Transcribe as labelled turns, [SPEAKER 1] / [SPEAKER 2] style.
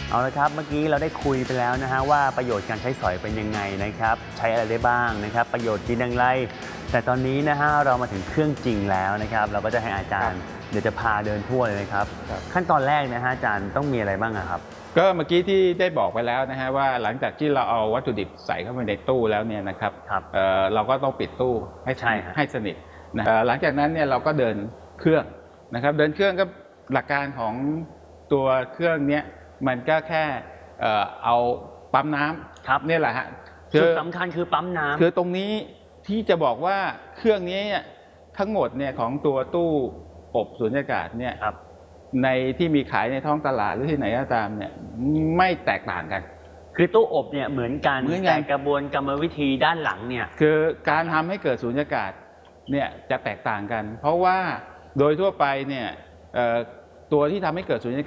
[SPEAKER 1] เอาละครับเมื่อกี้เราได้คุยไปแล้วนะฮะว่าประโยชน์การใช้สอยเป็นยังไงนะครับใช้อะไรได้บ้างนะครับประโยชน์ดีอย่างไรแต่ตอนนี้นะฮะเรามาถึงเครื่องจริงแล้วนะครับเราก็จะให้อาจารย์เดี๋ยวจะพาเดินทั่วเลยนะครับขั้นตอนแรกนะฮะอาจารย์ต้องมีอะไรบ้างครับ
[SPEAKER 2] ก็เมื่อกี้ที่ได้บอกไปแล้วนะฮะว่าหลังจากที่เราเอาวัตถุดิบใส่เข้าไปในตู้แล้วเนี่ยนะครับเราก็ต้องปิดตู้ให้สนิทนะหลังจากนั้นเนี่ยเราก็เดินเครื่องนะครับเดินเครื่องก็หลักการของตัวเครื่องเนี้ยมันก็แค่เอาปั๊มน้ำครับนี่แหละฮะ
[SPEAKER 1] จุดสำคัญคือปั๊มน้ำ
[SPEAKER 2] คือตรงนี้ที่จะบอกว่าเครื่องนี้ทั้งหมดเนี่ยของตัวตู้อบสุญญากาศเนี่ยในที่มีขายในท้องตลาดหรือที่ไหนก็ตามเนี่ยไม่แตกต่างกัน
[SPEAKER 1] คือตู้อบเนี่ยเหมือนกันแต่กระบวนกรรมวิธีด้านหลังเนี่ย
[SPEAKER 2] คือการทำให้เกิดสุญญากาศเนี่ยจะแตกต่างกันเพราะว่าโดยทั่วไปเนี่ยตัวที่ทำให้เกิดสุญญากาศ